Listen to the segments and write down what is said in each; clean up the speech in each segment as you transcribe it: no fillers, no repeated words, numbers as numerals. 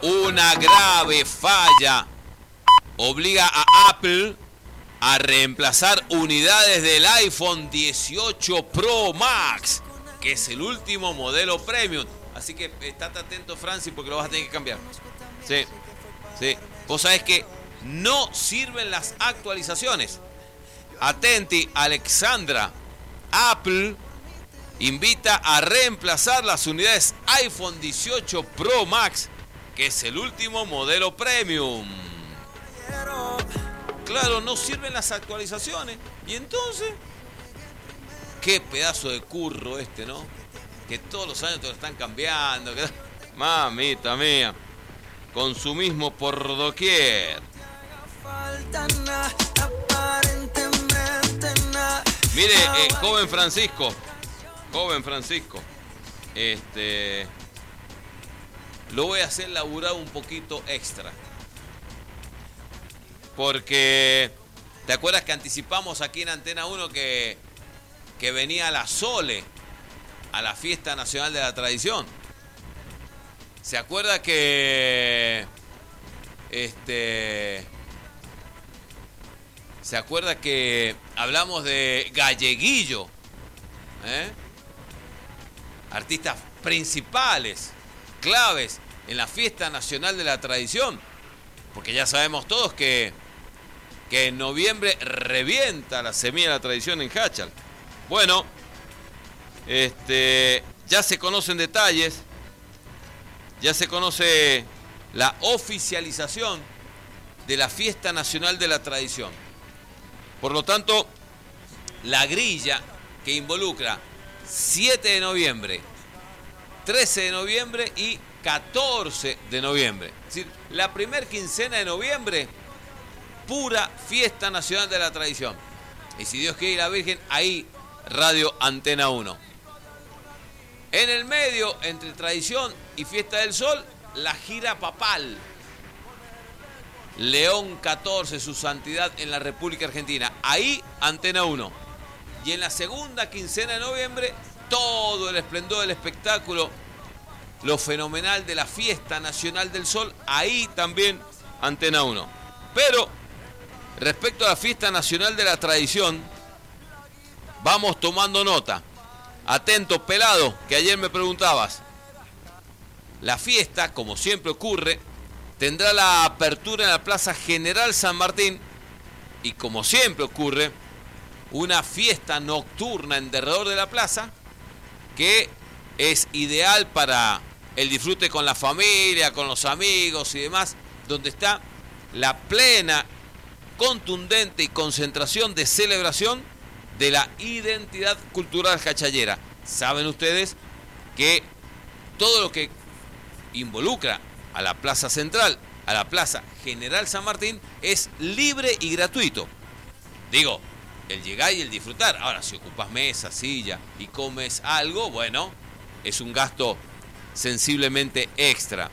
Una grave falla obliga a Apple a reemplazar unidades del iPhone 18 Pro Max, que es el último modelo premium. Así que estate atento, Francis, porque lo vas a tener que cambiar. Sí, sí. Vos sabés que no sirven las actualizaciones. Atenti, Alexandra. Apple invita a reemplazar las unidades iPhone 18 Pro Max, que es el último modelo premium. Claro, no sirven las actualizaciones. Y entonces, qué pedazo de curro este, ¿no? Que todos los años te lo están cambiando. Mamita mía. Consumismo por doquier. Mire, joven Francisco. Lo voy a hacer laburar un poquito extra. Porque, ¿te acuerdas que anticipamos aquí en Antena 1 que venía la Sole a la Fiesta Nacional de la Tradición? ¿Se acuerda que ¿se acuerda que hablamos de Galleguillo? Artistas principales, claves en la Fiesta Nacional de la Tradición. Porque ya sabemos todos que en noviembre revienta la Semilla de la Tradición en Hachal. Bueno, ya se conocen detalles, ya se conoce la oficialización de la Fiesta Nacional de la Tradición. Por lo tanto, la grilla que involucra 7 de noviembre, 13 de noviembre y 14 de noviembre. Es decir, la primer quincena de noviembre, pura Fiesta Nacional de la Tradición. Y si Dios quiere y la Virgen, ahí Radio Antena 1. En el medio, entre Tradición y Fiesta del Sol, la gira papal. León 14, su santidad en la República Argentina. Ahí Antena 1. Y en la segunda quincena de noviembre, todo el esplendor del espectáculo, lo fenomenal de la Fiesta Nacional del Sol, ahí también Antena 1. Pero, respecto a la Fiesta Nacional de la Tradición, vamos tomando nota. Atento, pelado, que ayer me preguntabas. La fiesta, como siempre ocurre, tendrá la apertura en la Plaza General San Martín y, como siempre ocurre, una fiesta nocturna en derredor de la plaza que es ideal para el disfrute con la familia, con los amigos y demás, donde está la plena, contundente y concentración de celebración de la identidad cultural hachallera. Saben ustedes que todo lo que involucra a la Plaza Central, a la Plaza General San Martín, es libre y gratuito. Digo, el llegar y el disfrutar. Ahora, si ocupas mesa, silla y comes algo, bueno, es un gasto sensiblemente extra.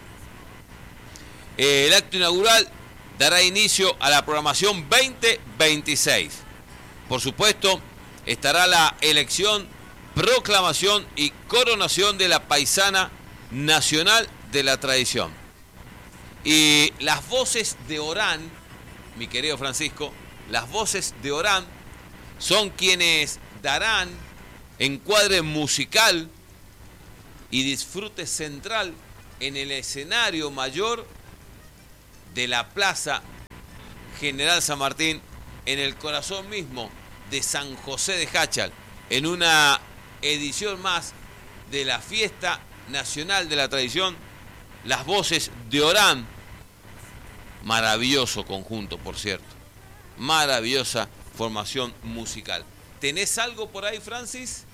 El acto inaugural dará inicio a la programación 2026. Por supuesto, estará la elección, proclamación y coronación de la paisana nacional de la tradición. Y las voces de Orán, mi querido Francisco, las voces de Orán son quienes darán encuadre musical y disfrute central en el escenario mayor de la Plaza General San Martín, en el corazón mismo de San José de Hachal, en una edición más de la Fiesta Nacional de la Tradición. Las voces de Orán, maravilloso conjunto, por cierto, maravillosa formación musical. ¿Tenés algo por ahí, Francis?